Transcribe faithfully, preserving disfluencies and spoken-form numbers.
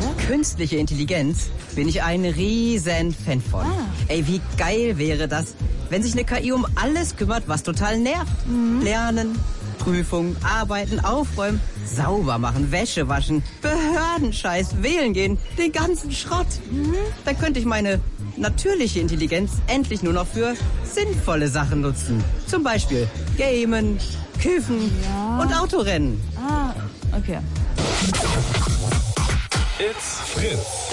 Künstliche Intelligenz bin ich ein riesen Fan von. Ah. Ey, wie geil wäre das, wenn sich eine K I um alles kümmert, was total nervt. Mhm. Lernen, Prüfungen, arbeiten, aufräumen, sauber machen, Wäsche waschen, Behördenscheiß, wählen gehen, den ganzen Schrott. Mhm. Dann könnte ich meine natürliche Intelligenz endlich nur noch für sinnvolle Sachen nutzen. Zum Beispiel Gamen, Kiffen Ja. und Autorennen. Ah, okay. It's Fritz.